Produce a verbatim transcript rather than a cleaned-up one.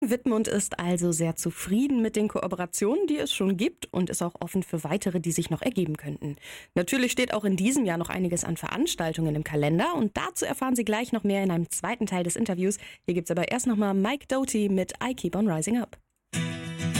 Wittmund ist also sehr zufrieden mit den Kooperationen, die es schon gibt und ist auch offen für weitere, die sich noch ergeben könnten. Natürlich steht auch in diesem Jahr noch einiges an Veranstaltungen im Kalender und dazu erfahren Sie gleich noch mehr in einem zweiten Teil des Interviews. Hier gibt's aber erst nochmal Mike Doughty mit I Keep on Rising Up.